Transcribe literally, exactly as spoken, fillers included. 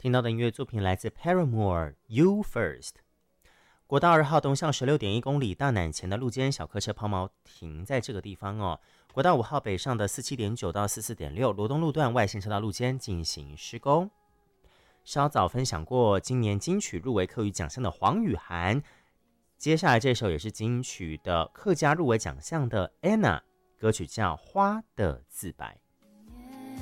听到的音乐作品来自 Paramore You First。 国道二号东向 十六点一公里大南前的路肩小客车抛锚停在这个地方哦。国道五号北上的 四七点九 到 四四点六 罗东路段外线车道路肩进行施工。稍早分享过今年金曲入围客语奖项的黄雨涵，接下来这首也是金曲的客家入围奖项的 Anna， 歌曲叫《花的自白》。